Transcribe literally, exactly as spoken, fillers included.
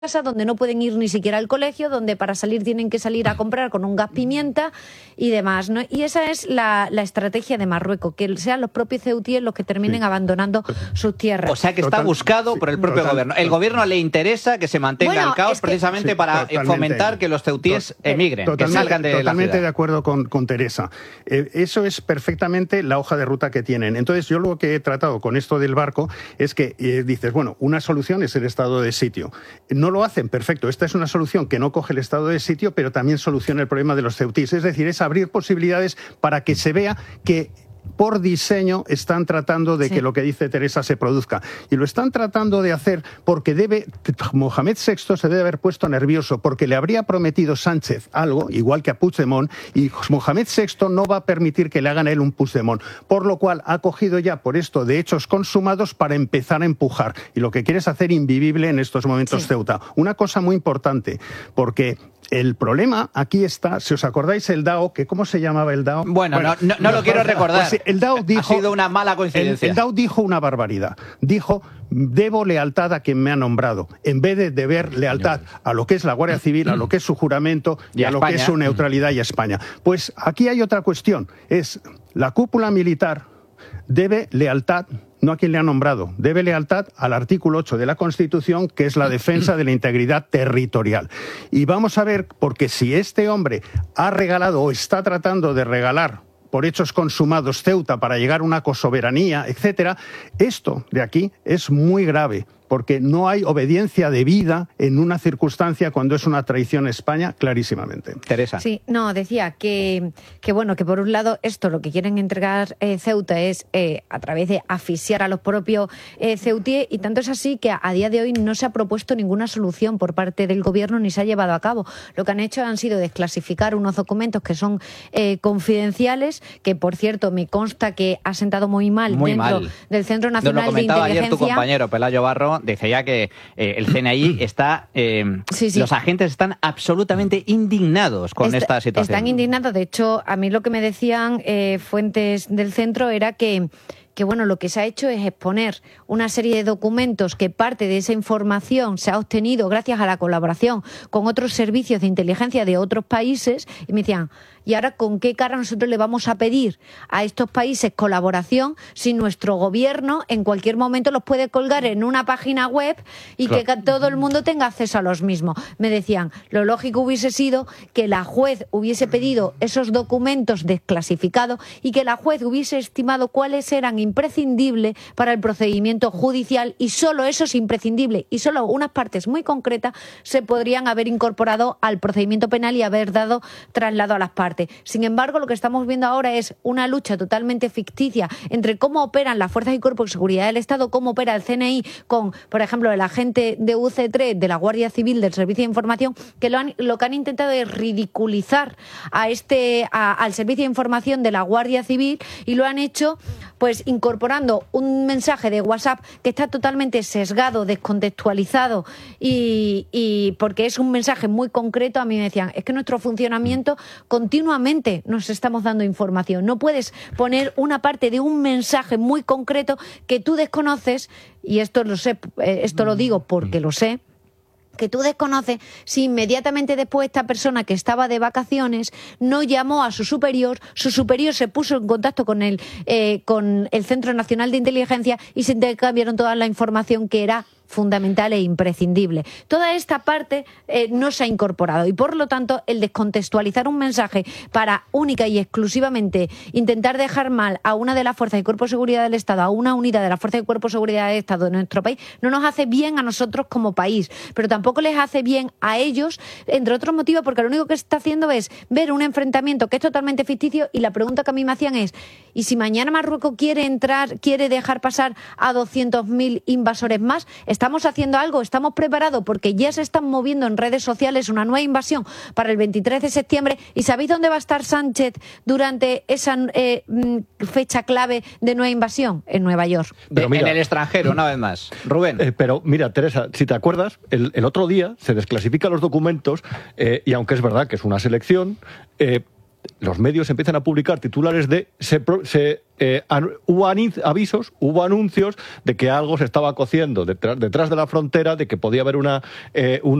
casa, donde no pueden ir ni siquiera al colegio, donde para salir tienen que salir a comprar con un gas pimienta y demás, ¿no? Y esa es la, la estrategia de Marruecos, que sean los propios ceutíes los que terminen sí. abandonando sus tierras. O sea que está Total, buscado sí, por el propio total, gobierno. El gobierno le interesa que se mantenga bueno, el caos es que, precisamente sí, para totalmente. fomentar que los ceutíes emigren, totalmente, que salgan de totalmente la ciudad. de acuerdo con, con Teresa. Eh, eso es perfectamente la hoja de ruta que tienen. Entonces yo lo que he tratado con esto del barco es que eh, dices, bueno, una solución es el estado de sitio. No lo hacen, perfecto. Esta es una solución que no coge el estado de sitio, pero también soluciona el problema de los ceutíes. Es decir, es abrir posibilidades para que se vea que por diseño están tratando de sí. que lo que dice Teresa se produzca. Y lo están tratando de hacer porque debe Mohamed sexto se debe haber puesto nervioso, porque le habría prometido Sánchez algo, igual que a Puigdemont, y Mohamed sexto no va a permitir que le hagan a él un Puigdemont. Por lo cual ha cogido ya por esto de hechos consumados para empezar a empujar. Y lo que quiere es hacer invivible en estos momentos sí. Ceuta. Una cosa muy importante, porque el problema aquí está, si os acordáis el DAO, que ¿cómo se llamaba el DAO? Bueno, bueno no, no, no lo quiero recordar. Pues el DAO dijo, ha sido una mala coincidencia. El, el DAO dijo una barbaridad. Dijo, debo lealtad a quien me ha nombrado, en vez de deber lealtad a lo que es la Guardia Civil, a lo que es su juramento y, y a, a lo que es su neutralidad y a España. Pues aquí hay otra cuestión, es la cúpula militar debe lealtad no a quien le ha nombrado, debe lealtad al artículo ocho de la Constitución, que es la defensa de la integridad territorial. Y vamos a ver, porque si este hombre ha regalado o está tratando de regalar por hechos consumados Ceuta para llegar a una cosoberanía, etcétera, esto de aquí es muy grave, porque no hay obediencia debida en una circunstancia cuando es una traición a España, clarísimamente. Teresa. Sí, no, decía que, que bueno, que por un lado esto lo que quieren entregar eh, Ceuta es eh, a través de asfixiar a los propios eh, ceutíes, y tanto es así que a, a día de hoy no se ha propuesto ninguna solución por parte del gobierno ni se ha llevado a cabo. Lo que han hecho han sido desclasificar unos documentos que son eh, confidenciales, que por cierto me consta que ha sentado muy mal muy dentro mal. del Centro Nacional Nos lo comentaba de Inteligencia. Ayer tu compañero Pelayo Barro decía que eh, el C N I está, eh, sí, sí. los agentes están absolutamente indignados con Est esta situación. Están indignados. De hecho, a mí lo que me decían eh, fuentes del centro era que que bueno, lo que se ha hecho es exponer una serie de documentos que parte de esa información se ha obtenido gracias a la colaboración con otros servicios de inteligencia de otros países, y me decían, ¿y ahora con qué cara nosotros le vamos a pedir a estos países colaboración si nuestro gobierno en cualquier momento los puede colgar en una página web y claro. que todo el mundo tenga acceso a los mismos? Me decían, lo lógico hubiese sido que la juez hubiese pedido esos documentos desclasificados y que la juez hubiese estimado cuáles eran imprescindibles para el procedimiento judicial, y solo eso es imprescindible, y solo unas partes muy concretas se podrían haber incorporado al procedimiento penal y haber dado traslado a las partes. Sin embargo, lo que estamos viendo ahora es una lucha totalmente ficticia entre cómo operan las fuerzas y cuerpos de seguridad del Estado, cómo opera el C N I con, por ejemplo, el agente de U C tres, de la Guardia Civil, del Servicio de Información, que lo, han, lo que han intentado es ridiculizar a este, a, al Servicio de Información de la Guardia Civil, y lo han hecho pues incorporando un mensaje de WhatsApp que está totalmente sesgado, descontextualizado, y, y porque es un mensaje muy concreto. A mí me decían, es que nuestro funcionamiento continuamente nos estamos dando información. No puedes poner una parte de un mensaje muy concreto que tú desconoces, y esto lo sé, esto lo digo porque lo sé, que tú desconoces si inmediatamente después esta persona que estaba de vacaciones no llamó a su superior, su superior se puso en contacto con el, eh, con el Centro Nacional de Inteligencia y se intercambiaron toda la información que era fundamental e imprescindible. Toda esta parte eh, no se ha incorporado, y por lo tanto el descontextualizar un mensaje para única y exclusivamente intentar dejar mal a una de las fuerzas y cuerpos de seguridad del Estado, a una unidad de las fuerzas y cuerpos de seguridad del Estado de nuestro país, no nos hace bien a nosotros como país, pero tampoco les hace bien a ellos, entre otros motivos, porque lo único que se está haciendo es ver un enfrentamiento que es totalmente ficticio. Y la pregunta que a mí me hacían es, ¿y si mañana Marruecos quiere entrar, quiere dejar pasar a doscientos mil invasores más? ¿Estamos haciendo algo? ¿Estamos preparados? Porque ya se están moviendo en redes sociales una nueva invasión para el veintitrés de septiembre. ¿Y sabéis dónde va a estar Sánchez durante esa eh, fecha clave de nueva invasión? En Nueva York. Pero mira, en el extranjero, una vez más. Rubén. Eh, pero mira, Teresa, si te acuerdas, el, el otro día se desclasifican los documentos eh, y aunque es verdad que es una selección, eh, los medios empiezan a publicar titulares de se, se eh, an, hubo avisos, hubo anuncios de que algo se estaba cociendo detrás, detrás de la frontera, de que podía haber una eh, un